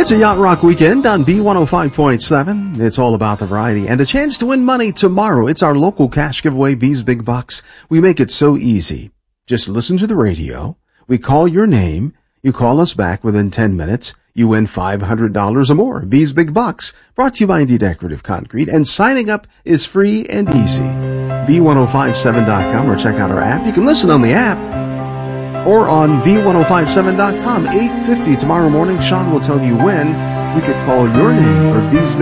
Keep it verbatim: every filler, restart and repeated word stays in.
It's a Yacht Rock weekend on B one oh five point seven. It's all about the variety and a chance to win money tomorrow. It's our local cash giveaway, B's Big Bucks. We make it so easy. Just listen to the radio. We call your name. You call us back within ten minutes. You win five hundred dollars or more. B's Big Bucks, brought to you by Indie Decorative Concrete. And signing up is free and easy. B ten fifty-seven dot com or check out our app. You can listen on the app or on B ten fifty-seven dot com. eight fifty tomorrow morning, Sean will tell you when we could call your name for B's Big